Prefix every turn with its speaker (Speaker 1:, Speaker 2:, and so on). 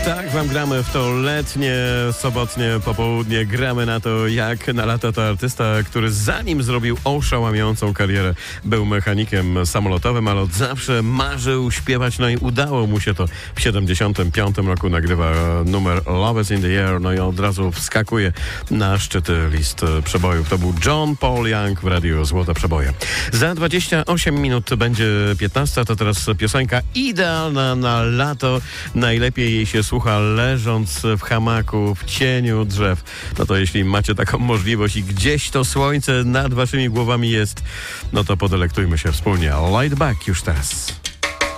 Speaker 1: Tak wam gramy w to letnie, sobotnie popołudnie. Gramy na to, jak na lata to artysta, który zanim zrobił oszałamiającą karierę, był mechanikiem samolotowym, ale od zawsze marzył śpiewać, no i udało mu się to. W 75 roku nagrywa numer Love is in the Air, no i od razu wskakuje na szczyty list przebojów. To był John Paul Young w radiu Złote Przeboje. Za 28 minut będzie 15, to teraz piosenka idealna na lato. Najlepiej jej się słucha leżąc w hamaku, w cieniu drzew. No to jeśli macie taką możliwość i gdzieś to słońce nad waszymi głowami jest, no to podelektujmy się wspólnie. Light Back już teraz.